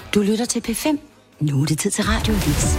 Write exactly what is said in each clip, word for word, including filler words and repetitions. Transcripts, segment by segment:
Du lytter til P fem. Nu er det tid til Radioavis.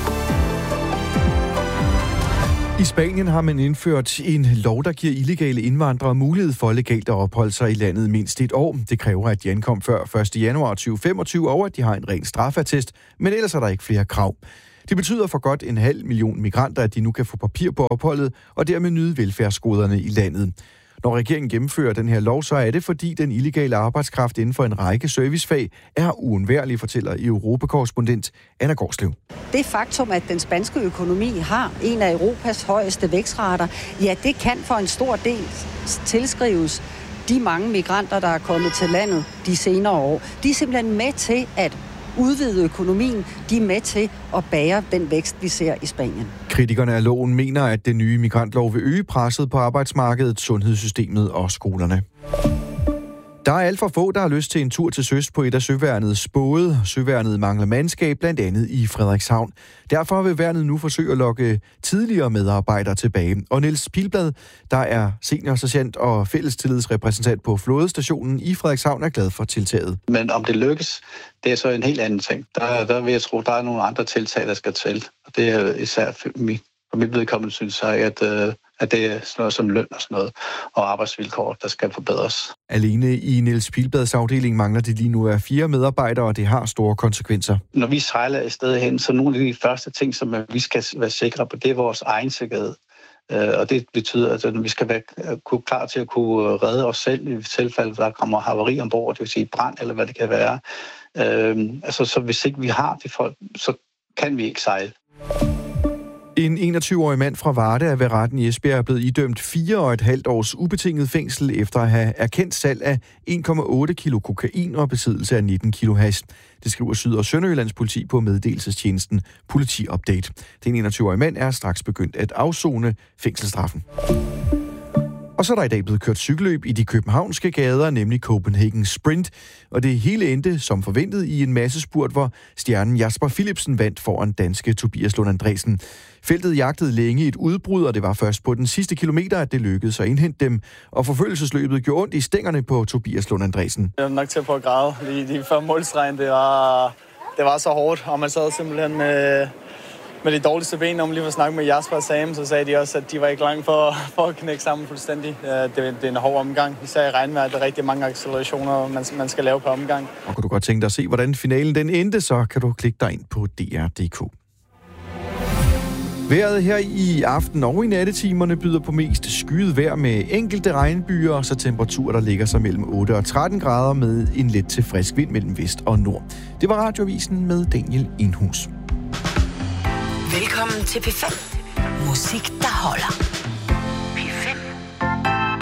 I Spanien har man indført en lov, der giver illegale indvandrere mulighed for legalt at opholde sig i landet mindst et år. Det kræver, at de ankom før første januar tyve femogtyve, og at de har en ren straffeattest, men ellers er der ikke flere krav. Det betyder for godt en halv million migranter, at de nu kan få papir på opholdet og dermed nyde velfærdsgoderne i landet. Når regeringen gennemfører den her lov, så er det, fordi den illegale arbejdskraft inden for en række servicefag er uundværlig, fortæller Europakorrespondent Anna Gårdslev. Det faktum, at den spanske økonomi har en af Europas højeste vækstrater, ja, det kan for en stor del tilskrives de mange migranter, der er kommet til landet de senere år. De er simpelthen med til at udvide økonomien. De er med til at bære den vækst, vi ser i Spanien. Kritikerne af loven mener, at den nye migrantlov vil øge presset på arbejdsmarkedet, sundhedssystemet og skolerne. Der er alt for få, der har lyst til en tur til søs på et af søværnets både. Søværnet mangler mandskab, blandt andet i Frederikshavn. Derfor vil værnet nu forsøge at lokke tidligere medarbejdere tilbage. Og Niels Pilblad, der er seniorsergeant og fællestillidsrepræsentant på flådestationen i Frederikshavn, er glad for tiltaget. Men om det lykkes, det er så en helt anden ting. Der, der vil jeg tro, der er nogle andre tiltag, der skal til. Og det er især for mit, for mit vedkommende, synes jeg, at øh, at det er sådan noget som løn og sådan noget, og arbejdsvilkår, der skal forbedres. Alene i Niels Pilblads afdeling mangler det lige nu af fire medarbejdere, og det har store konsekvenser. Når vi sejler et sted hen, så nogle af de første ting, som vi skal være sikre på, det er vores egen sikkerhed. Og det betyder, at vi skal være klar til at kunne redde os selv i tilfælde, der kommer havari ombord, det vil sige brand eller hvad det kan være. Altså, så hvis ikke vi har de folk, så kan vi ikke sejle. En enogtyve-årig mand fra Varde er ved retten i Esbjerg er blevet idømt fire og et halvt års ubetinget fængsel efter at have erkendt salg af en komma otte kilo kokain og besiddelse af nitten kilo hash. Det skriver Syd- og Sønderjyllands politi på meddelelsestjenesten Politi-update. Den enogtyve-årige mand er straks begyndt at afsone fængselsstraffen. Og så er der i dag blevet kørt cykelløb i de københavnske gader, nemlig Copenhagen Sprint. Og det hele endte som forventet i en massespurt, hvor stjernen Jasper Philipsen vandt foran danske Tobias Lund Andresen. Feltet jagtede længe et udbrud, og det var først på den sidste kilometer, at det lykkedes at indhente dem. Og forfølgelsesløbet gjorde ondt i stængerne på Tobias Lund Andresen. Jeg var nok til at prøve at græde lige, lige før målstregen. Det var, det var så hårdt, og man sad simpelthen med... Med de dårligste ben, når man lige var snakket med Jasper og Sam, så sagde de også, at de var ikke langt for, for at knække sammen fuldstændig. Det, det er en hård omgang. Især i regnvejr, at der er rigtig mange accelerationer, man, man skal lave på omgang. Og kunne du godt tænke dig at se, hvordan finalen den endte, så kan du klikke dig ind på D R punktum D K. Vejret her i aften og i nattetimerne byder på mest skyet vejr med enkelte regnbyer, og så temperaturer, der ligger sig mellem otte og tretten grader med en let til frisk vind mellem vest og nord. Det var Radioavisen med Daniel Indhus. Velkommen til P fem. Musik, der holder.